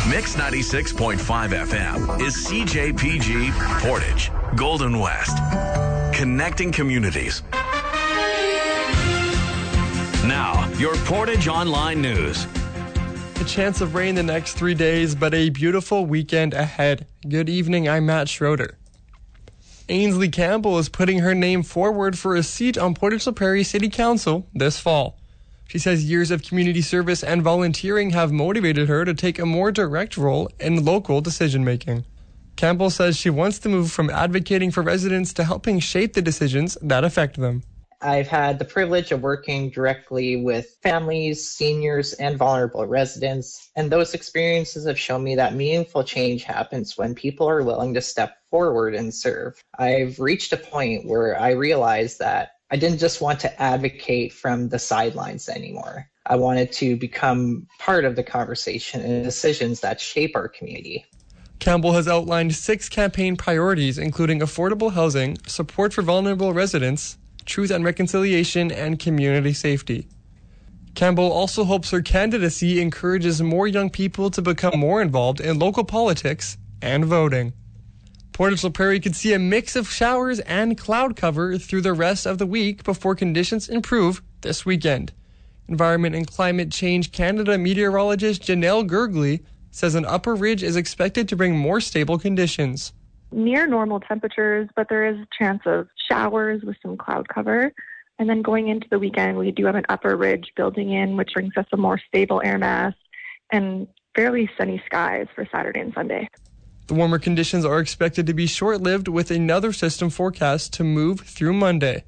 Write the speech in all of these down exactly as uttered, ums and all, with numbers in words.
Mix ninety-six point five F M is C J P G Portage, Golden West. Connecting communities. Now, your Portage Online News. A chance of rain the next three days, but a beautiful weekend ahead. Good evening, I'm Matt Schroeder. Ainsley Campbell is putting her name forward for a seat on Portage La Prairie City Council this fall. She says years of community service and volunteering have motivated her to take a more direct role in local decision-making. Campbell says she wants to move from advocating for residents to helping shape the decisions that affect them. I've had the privilege of working directly with families, seniors, and vulnerable residents, and those experiences have shown me that meaningful change happens when people are willing to step forward and serve. I've reached a point where I realized that I didn't just want to advocate from the sidelines anymore. I wanted to become part of the conversation and decisions that shape our community. Campbell has outlined six campaign priorities, including affordable housing, support for vulnerable residents, truth and reconciliation, and community safety. Campbell also hopes her candidacy encourages more young people to become more involved in local politics and voting. Portage La Prairie could see a mix of showers and cloud cover through the rest of the week before conditions improve this weekend. Environment and Climate Change Canada meteorologist Janelle Gergley says an upper ridge is expected to bring more stable conditions. Near normal temperatures, but there is a chance of showers with some cloud cover. And then going into the weekend, we do have an upper ridge building in, which brings us a more stable air mass and fairly sunny skies for Saturday and Sunday. The warmer conditions are expected to be short-lived, with another system forecast to move through Monday.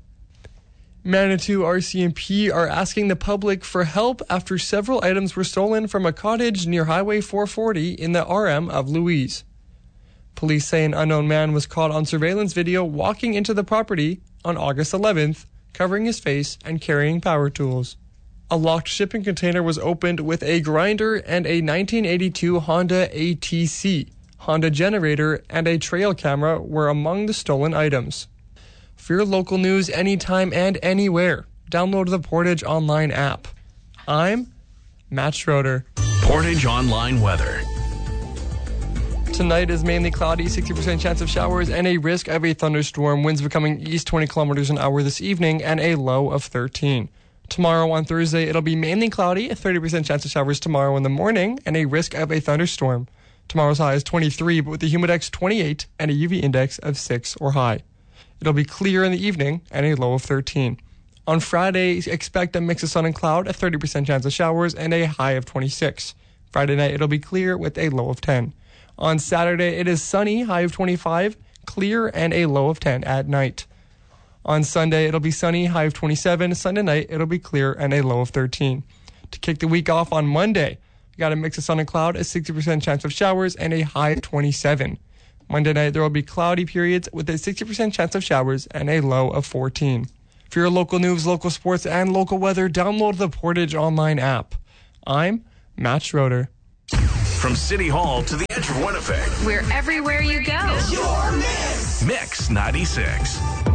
Manitou R C M P are asking the public for help after several items were stolen from a cottage near Highway four forty in the R M of Louise. Police say an unknown man was caught on surveillance video walking into the property on August eleventh, covering his face and carrying power tools. A locked shipping container was opened with a grinder and a nineteen eighty-two Honda A T C. Honda generator and a trail camera were among the stolen items. For your local news anytime and anywhere, download the Portage Online app. I'm Matt Schroeder. Portage Online weather. Tonight is mainly cloudy, sixty percent chance of showers, and a risk of a thunderstorm. Winds becoming east twenty kilometers an hour this evening, and a low of thirteen. Tomorrow on Thursday, it'll be mainly cloudy, a thirty percent chance of showers tomorrow in the morning, and a risk of a thunderstorm. Tomorrow's high is twenty-three, but with a humidex twenty-eight and a U V index of six or high. It'll be clear in the evening and a low of thirteen. On Friday, expect a mix of sun and cloud, a thirty percent chance of showers, and a high of twenty-six. Friday night, it'll be clear with a low of ten. On Saturday, it is sunny, high of twenty-five, clear, and a low of ten at night. On Sunday, it'll be sunny, high of twenty-seven. Sunday night, it'll be clear and a low of thirteen. To kick the week off on Monday, we got a mix of sun and cloud, a sixty percent chance of showers, and a high of twenty-seven. Monday night, there will be cloudy periods with a sixty percent chance of showers and a low of fourteen. For your local news, local sports, and local weather, download the Portage Online app. I'm Matt Schroeder. From City Hall to the edge of Winnipeg. We're everywhere you go. Your Mix. Mix ninety-six.